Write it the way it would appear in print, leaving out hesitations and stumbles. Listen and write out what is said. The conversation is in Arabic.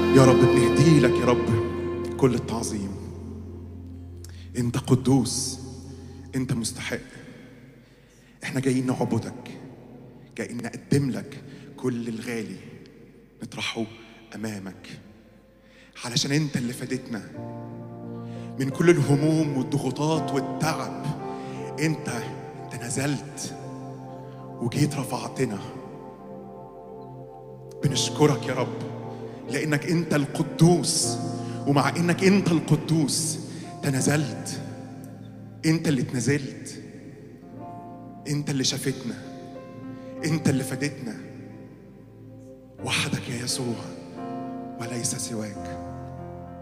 يا رب بنهدي لك يا رب كل التعظيم. انت قدوس، انت مستحق. احنا جايين نعبدك، جايين نقدم لك كل الغالي، نطرحه امامك، علشان انت اللي فادتنا من كل الهموم والضغوطات والتعب. انت نزلت وجيت رفعتنا. بنشكرك يا رب لانك انت القدوس، ومع انك انت القدوس تنزلت. انت اللي اتنزلت، انت اللي شافتنا، انت اللي فادتنا. وحدك يا يسوع وليس سواك.